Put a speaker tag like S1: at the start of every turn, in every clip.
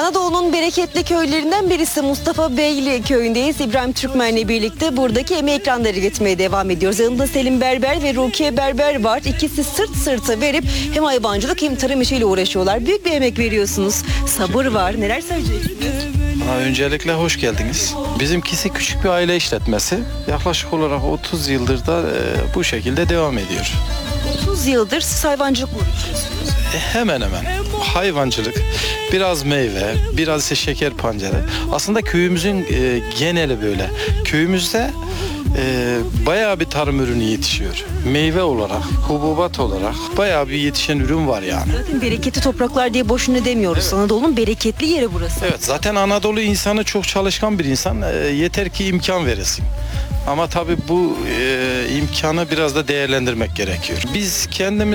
S1: Anadolu'nun bereketli köylerinden birisi Mustafa Beyli köyündeyiz. İbrahim Türkmen'le birlikte buradaki emeği ekranları gitmeye devam ediyoruz. Yanında Selim Berber ve Rukiye Berber var. İkisi sırt sırta verip hem hayvancılık hem tarım işiyle uğraşıyorlar. Büyük bir emek veriyorsunuz. Sabır var. Neler söyleyeceksiniz?
S2: Öncelikle hoş geldiniz. Bizimkisi küçük bir aile işletmesi. Yaklaşık olarak 30 yıldır da bu şekilde devam ediyor.
S1: 30 yıldır siz hayvancılıkla uğraşıyorsunuz.
S2: Hemen hemen hayvancılık, biraz meyve, biraz ise şeker pancarı. Aslında köyümüzün geneli böyle. Köyümüzde bayağı bir tarım ürünü yetişiyor. Meyve olarak, hububat olarak bayağı bir yetişen ürün var yani.
S1: Zaten bereketli topraklar diye boşuna demiyoruz. Evet. Anadolu'nun bereketli yeri burası.
S2: Evet, zaten Anadolu insanı çok çalışkan bir insan. Yeter ki imkan veresin. Ama tabii bu imkanı biraz da değerlendirmek gerekiyor. Biz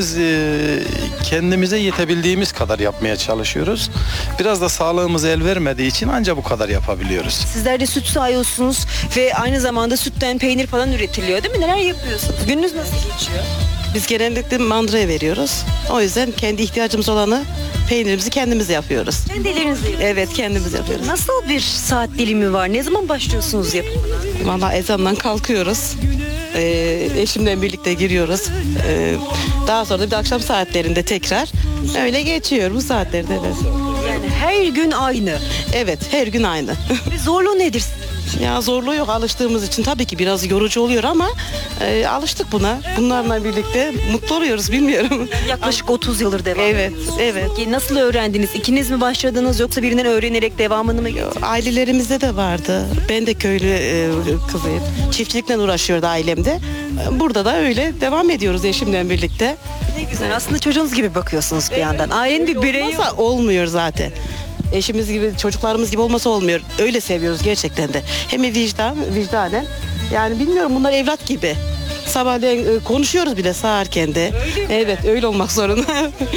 S2: kendimize yetebildiğimiz kadar yapmaya çalışıyoruz. Biraz da sağlığımız el vermediği için ancak bu kadar yapabiliyoruz.
S1: Sizler de süt sağıyorsunuz ve aynı zamanda sütten peynir falan üretiliyor değil mi? Neler yapıyorsunuz? Gününüz nasıl geçiyor?
S3: Biz genellikle mandıraya veriyoruz. O yüzden kendi ihtiyacımız olanı peynirimizi kendimiz yapıyoruz.
S1: Kendi ellerinizle yapıyorsunuz.
S3: Evet, kendimiz yapıyoruz.
S1: Nasıl bir saat dilimi var? Ne zaman başlıyorsunuz yapımına?
S3: Vallahi ezandan kalkıyoruz. Eşimle birlikte giriyoruz. Daha sonra da bir de akşam saatlerinde tekrar öyle geçiyor bu saatlerde. Evet.
S1: Yani her gün aynı.
S3: Evet, her gün aynı.
S1: Bir zorluğu nedir?
S3: Ya zorluğu yok, alıştığımız için tabii ki biraz yorucu oluyor ama alıştık buna. Bunlarla birlikte mutlu oluyoruz, bilmiyorum.
S1: Yaklaşık 30 yıldır devam
S3: Evet,
S1: ediyorsunuz.
S3: evet.
S1: Peki nasıl öğrendiniz? İkiniz mi başladınız yoksa birinden öğrenerek devamını mı?
S3: Ailelerimizde de vardı. Ben de köylü kızıyım. Çiftçilikle uğraşıyordu ailemde. Burada da öyle devam ediyoruz eşimle birlikte.
S1: Ne güzel. Aslında çocuğunuz gibi bakıyorsunuz bir yandan. Ailenin bir bireyi
S3: Olmasa olmuyor zaten. Eşimiz gibi, çocuklarımız gibi olmasa olmuyor. Öyle seviyoruz gerçekten de. Hem vicdanen. Yani bilmiyorum, bunlar evlat gibi. Sabahleyin konuşuyoruz bile sağarken de. Evet, öyle olmak zorunda.